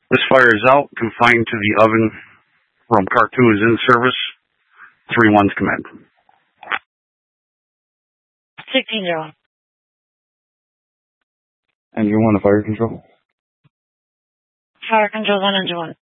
This fire is out, confined to the oven. From Car 2 is in service. 3-1's command. 16-0. Engine 1 to fire control. Fire control 1, engine 1.